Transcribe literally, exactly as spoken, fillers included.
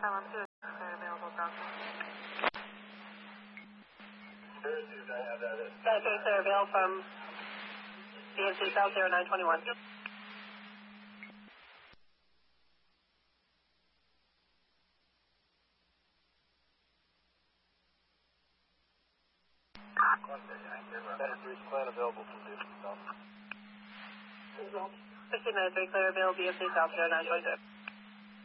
Salem two, clear available, Delta. Delta three, clear avail from B N C South zero nine twenty-one. Delta three, clear available from B N C South. fifteen minutes, three, clear avail, B N C South zero nine twenty-two.